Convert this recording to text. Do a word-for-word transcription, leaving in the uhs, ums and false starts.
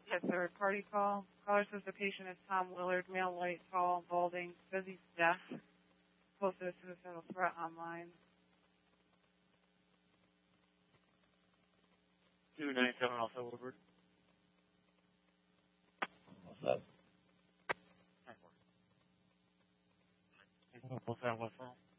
A third party call. Caller says the patient is Tom Willard, male, white, tall, balding, says he's deaf, posted a suicidal threat online. two nine seven also Woodward. What's up? What's that? What's that?